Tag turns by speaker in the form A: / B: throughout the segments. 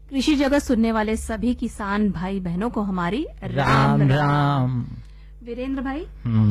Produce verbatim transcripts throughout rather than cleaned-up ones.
A: कृषि जगत सुनने वाले सभी किसान भाई बहनों को हमारी
B: राम राम, राम।
A: वीरेंद्र भाई,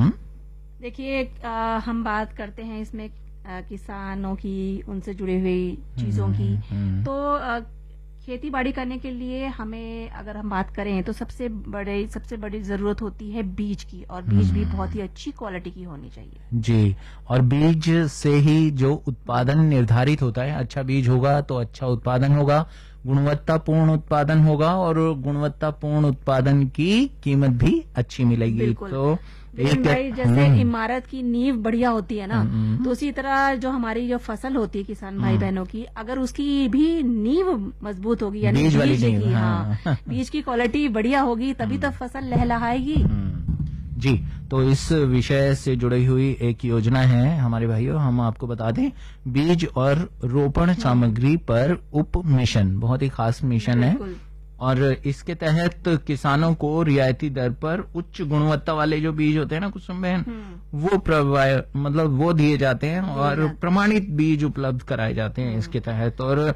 A: देखिए हम बात करते हैं इसमें आ, किसानों की, उनसे जुड़ी हुई चीजों की। तो आ, खेती बाड़ी करने के लिए हमें अगर हम बात करें तो सबसे बड़े सबसे बड़ी जरूरत होती है बीज की, और बीज भी बहुत ही अच्छी क्वालिटी की होनी चाहिए
B: जी। और बीज से ही जो उत्पादन निर्धारित होता है, अच्छा बीज होगा तो अच्छा उत्पादन होगा, गुणवत्तापूर्ण उत्पादन होगा, और गुणवत्तापूर्ण उत्पादन की कीमत भी अच्छी मिलेगी। तो
A: लेकिन भाई जैसे इमारत की नींव बढ़िया होती है ना, तो उसी तरह जो हमारी जो फसल होती है किसान भाई बहनों की, अगर उसकी भी नींव मजबूत होगी, यानी
B: बीज वाली
A: बीज
B: नींव,
A: की,
B: हाँ,
A: हाँ, बीज की क्वालिटी बढ़िया होगी, तभी तो फसल लहलहाएगी
B: जी। तो इस विषय से जुड़ी हुई एक योजना है हमारे भाइयों, हम आपको बता दें, बीज और रोपण सामग्री पर उप मिशन, बहुत ही खास मिशन है, और इसके तहत किसानों को रियायती दर पर उच्च गुणवत्ता वाले जो बीज होते हैं ना कुसुम बहन, वो प्रोवाइड मतलब वो दिए जाते हैं, और प्रमाणित बीज उपलब्ध कराए जाते हैं इसके तहत। और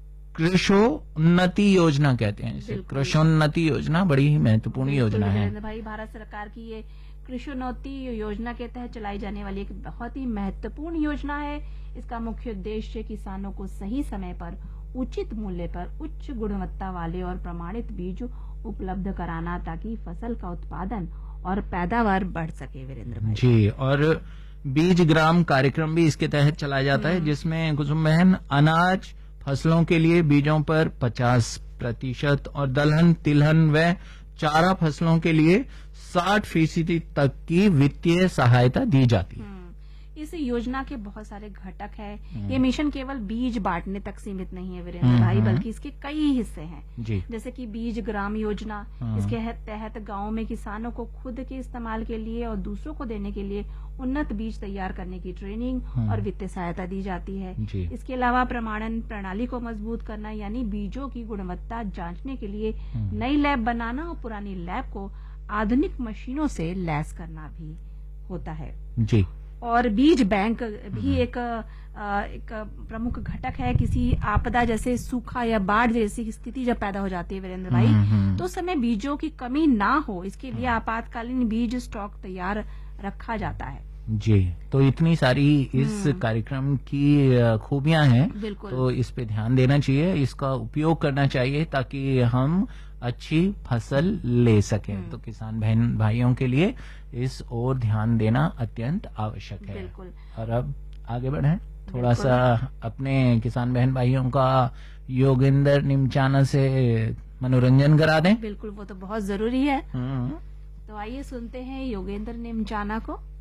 B: कृषोन्नति योजना कहते हैं इसे, कृषोन्नति योजना बड़ी ही महत्वपूर्ण योजना है
A: भाई। भारत सरकार की ये कृषोन्नति योजना के तहत चलाई जाने वाली एक बहुत ही महत्वपूर्ण योजना है। इसका मुख्य उद्देश्य किसानों को सही समय पर उचित मूल्य पर उच्च गुणवत्ता वाले और प्रमाणित बीज उपलब्ध कराना, ताकि फसल का उत्पादन और पैदावार बढ़ सके। वीरेंद्र भाई
B: जी, और बीज ग्राम कार्यक्रम भी इसके तहत चलाया जाता है, जिसमें कुसुम बहन अनाज फसलों के लिए बीजों पर पचास प्रतिशत और दलहन, तिलहन व चारा फसलों के लिए साठ फीसदी तक की वित्तीय सहायता दी जाती है।
A: इस योजना के बहुत सारे घटक हैं। ये मिशन केवल बीज बांटने तक सीमित नहीं है वीरेंद्र भाई, बल्कि इसके कई हिस्से हैं जी। जैसे कि बीज ग्राम योजना, इसके तहत गांव में किसानों को खुद के इस्तेमाल के लिए और दूसरों को देने के लिए उन्नत बीज तैयार करने की ट्रेनिंग और वित्तीय सहायता दी जाती है। इसके अलावा प्रमाणन प्रणाली को मजबूत करना, यानी बीजों की गुणवत्ता जांचने के लिए नई लैब बनाना और पुरानी लैब को आधुनिक मशीनों से लैस करना भी होता है
B: जी।
A: और बीज बैंक भी एक, एक प्रमुख घटक है। किसी आपदा जैसे सूखा या बाढ़ जैसी स्थिति जब पैदा हो जाती है वीरेंद्र भाई, तो उस समय बीजों की कमी ना हो, इसके लिए आपातकालीन बीज स्टॉक तैयार रखा जाता है
B: जी। तो इतनी सारी इस कार्यक्रम की खूबियां हैं, तो इस पे ध्यान देना चाहिए, इसका उपयोग करना चाहिए, ताकि हम अच्छी फसल ले सकें। तो किसान बहन भाइयों के लिए इस ओर ध्यान देना अत्यंत आवश्यक है। और अब आगे बढ़ें, थोड़ा सा अपने किसान बहन भाइयों का योगेंद्र निमचाना से मनोरंजन करा दें।
A: बिल्कुल, वो तो बहुत जरूरी है। तो आइए सुनते हैं योगेंद्र निमचाना को।